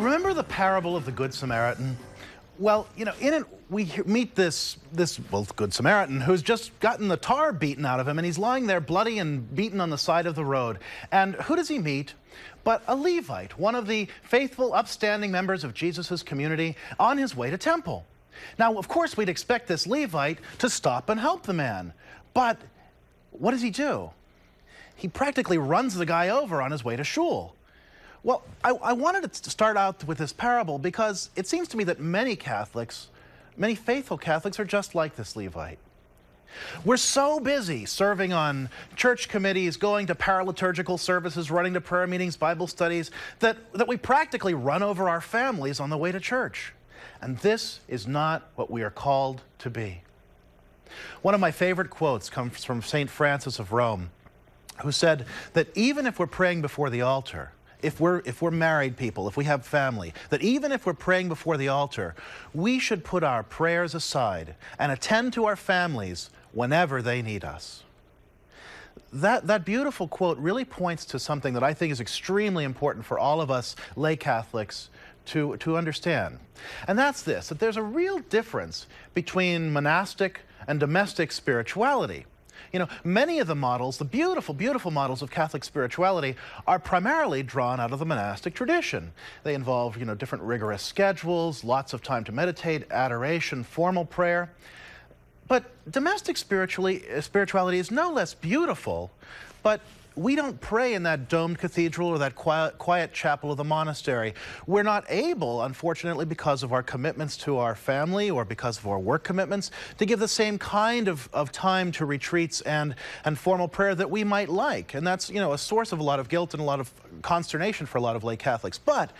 Remember the parable of the Good Samaritan? Well, in it we meet this Good Samaritan who's just gotten the tar beaten out of him, and he's lying there bloody and beaten on the side of the road. And who does he meet but a Levite, one of the faithful, upstanding members of Jesus' community, on his way to temple. Now, of course, we'd expect this Levite to stop and help the man. But what does he do? He practically runs the guy over on his way to shul. Well, I wanted to start out with this parable because it seems to me that many Catholics, many faithful Catholics, are just like this Levite. We're so busy serving on church committees, going to paraliturgical services, running to prayer meetings, Bible studies, that we practically run over our families on the way to church. And this is not what we are called to be. One of my favorite quotes comes from St. Francis of Rome, who said that even if we're praying before the altar, if we're married people, if we have family, that even if we're praying before the altar, we should put our prayers aside and attend to our families whenever they need us. That beautiful quote really points to something that I think is extremely important for all of us lay Catholics to understand. And that's this, that there's a real difference between monastic and domestic spirituality. Many of the models, the beautiful, beautiful models of Catholic spirituality, are primarily drawn out of the monastic tradition. They involve, different rigorous schedules, lots of time to meditate, adoration, formal prayer. But domestic spirituality is no less beautiful, but we don't pray in that domed cathedral or that quiet chapel of the monastery. We're not able, unfortunately, because of our commitments to our family or because of our work commitments, to give the same kind of time to retreats and formal prayer that we might like. And that's, a source of a lot of guilt and a lot of consternation for a lot of lay Catholics. But